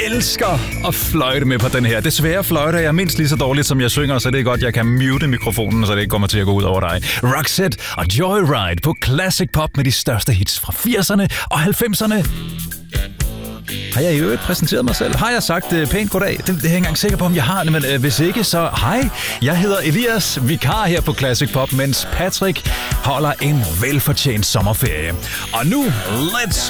elsker at fløjte med på den her. Desværre fløjter jeg mindst lige så dårligt, som jeg synger, så det er godt, jeg kan mute mikrofonen, så det ikke kommer til at gå ud over dig. Roxette og Joyride på Classic Pop med de største hits fra 80'erne og 90'erne. Har jeg i øvrigt præsenteret mig selv? Har jeg sagt pænt goddag? Det er jeg ikke engang sikker på, om jeg har det, men hvis ikke, så hej. Jeg hedder Elias, vikar her på Classic Pop, mens Patrick holder en velfortjent sommerferie. Og nu, let's